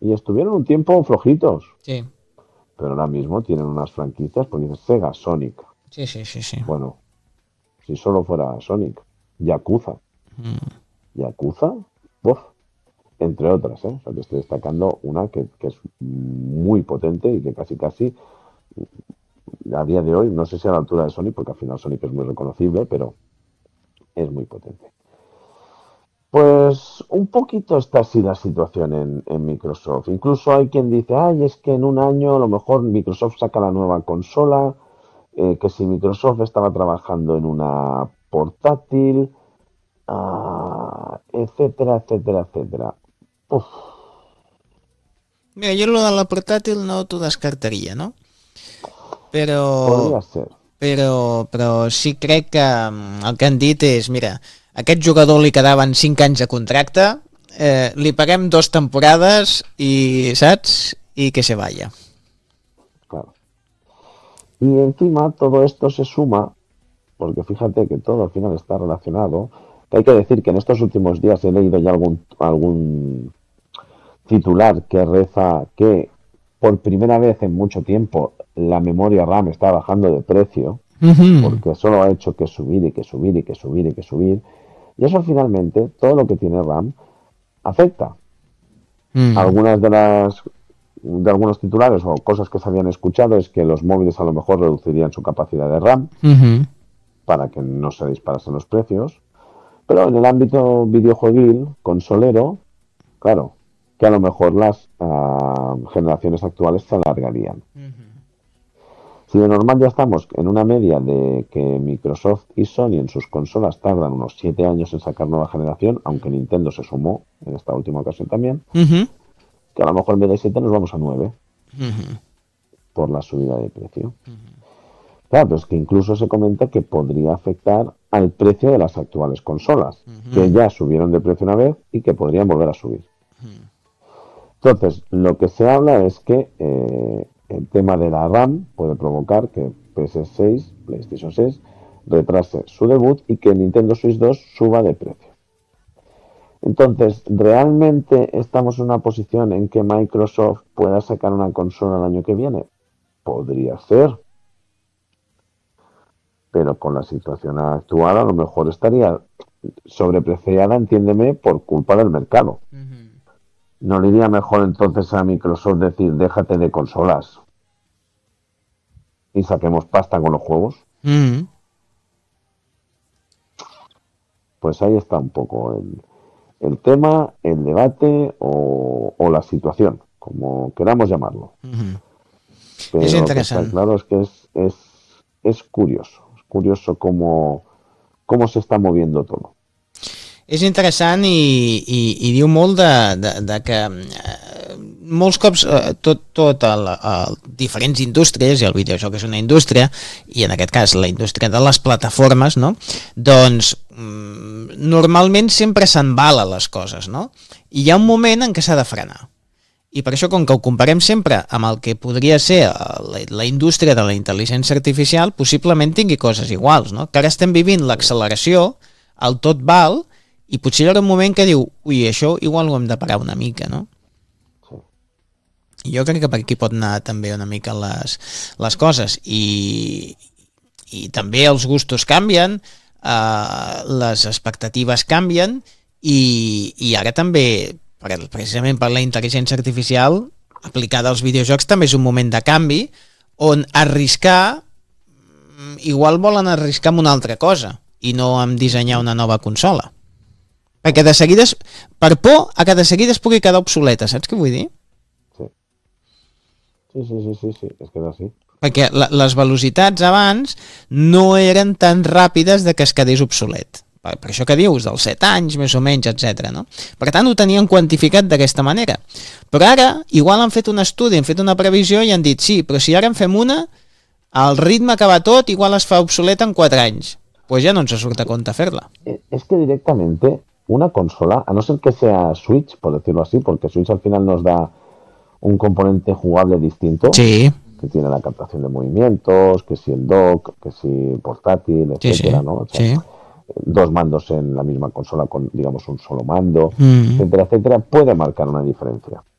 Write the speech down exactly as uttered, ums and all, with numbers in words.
y estuvieron un tiempo flojitos. Sí. Pero ahora mismo tienen unas franquicias, porque dices Sega, Sonic. Sí, sí, sí, sí. Bueno, si solo fuera Sonic, Yakuza. Mm. Yakuza, uf, entre otras, ¿eh? O sea, te estoy destacando una que, que es muy potente y que casi casi a día de hoy, no sé si a la altura de Sonic, porque al final Sonic es muy reconocible, pero es muy potente. Pues un poquito está así la situación en, en Microsoft. Incluso hay quien dice, ay, es que en un año a lo mejor Microsoft saca la nueva consola, eh, que si Microsoft estaba trabajando en una portátil, ah, etcétera, etcétera, etcétera. Uf, Mira, jo lo de la portàtil no t'ho descartaria, no? Però, podría ser. però, però sí crec que mm, el que han dit és, mira, a aquest jugador li quedaven cinc anys de contracte, eh, li paguem dos temporades i, saps? I que se vaya. Claro. Y encima todo esto se suma, porque fíjate que todo al final está relacionado, que hay que decir que en estos últimos días he leído ya algún, algún titular que reza que por primera vez en mucho tiempo la memoria RAM está bajando de precio, Mm-hmm. porque solo ha hecho que subir y que subir y que subir y que subir, y eso finalmente, todo lo que tiene RAM, afecta. Mm. Algunas de las de algunos titulares o cosas que se habían escuchado es que los móviles a lo mejor reducirían su capacidad de RAM Mm-hmm. para que no se disparasen los precios, pero en el ámbito videojueguil, consolero, claro, que a lo mejor las uh, generaciones actuales se alargarían. Mm-hmm. Si de normal ya estamos en una media de que Microsoft y Sony en sus consolas tardan unos siete años en sacar nueva generación, aunque Nintendo se sumó en esta última ocasión también, Mm-hmm. que a lo mejor en vez de siete nos vamos a nueve Mm-hmm. por la subida de precio. Claro, pero es que incluso se comenta que podría afectar al precio de las actuales consolas, que Mm-hmm. ya subieron de precio una vez y que podrían volver a subir. Entonces, lo que se habla es que eh, el tema de la RAM puede provocar que P S seis, PlayStation seis, retrase su debut y que Nintendo Switch dos suba de precio. Entonces, ¿realmente estamos en una posición en que Microsoft pueda sacar una consola el año que viene? Podría ser, pero con la situación actual a lo mejor estaría sobrepreciada, entiéndeme, por culpa del mercado. Mm-hmm. ¿No le iría mejor entonces a Microsoft decir déjate de consolas y saquemos pasta con los juegos? Mm-hmm. Pues ahí está un poco el, el tema, el debate o, o la situación, como queramos llamarlo. Mm-hmm. És Pero lo que está interessant. claro es que es, es, es curioso, es curioso cómo, cómo se está moviendo todo. És interessant i, i, i diu molt de, de, de que eh, molts cops eh, tot, tot el, el, diferents indústries, i el videojoc és una indústria, i en aquest cas la indústria de les plataformes, no? Doncs mm, normalment sempre s'embala les coses, no? I hi ha un moment en què s'ha de frenar. I per això, com que ho comparem sempre amb el que podria ser la, la indústria de la intel·ligència artificial, possiblement tingui coses iguals, no? Que ara estem vivint l'acceleració, el tot val, i potser hi haurà un moment que diu ui, això igual ho hem de parar una mica, no? Sí. I jo crec que per aquí pot anar també una mica les, les coses i, i també els gustos canvien, eh, les expectatives canvien i, i ara també per, precisament per la intel·ligència artificial aplicada als videojocs també és un moment de canvi on arriscar igual volen arriscar amb una altra cosa i no amb dissenyar una nova consola. Perquè de seguida, per por a que de seguida es pugui quedar obsoleta, saps què vull dir? Sí. Sí, sí, sí, sí, sí, es que és així. Perquè la, les velocitats abans no eren tan ràpides de que es quedés obsolet. Per, per això que dius, dels set anys, més o menys, etcètera. No? Per tant, ho tenien quantificat d'aquesta manera. Però ara, igual han fet un estudi, han fet una previsió i han dit, sí, però si ara en fem una, el ritme que va tot igual es fa obsoleta en quatre anys. Pues ja no ens surt a compte fer-la. Es que directamente una consola, a no ser que sea Switch, por decirlo así, porque Switch al final nos da un componente jugable distinto, sí, que tiene la captación de movimientos, que si el dock, que si portátil, etcétera, sí, sí. ¿no? O sea, Sí. dos mandos en la misma consola con, digamos, un solo mando, Mm. etcétera, etcétera, puede marcar una diferencia.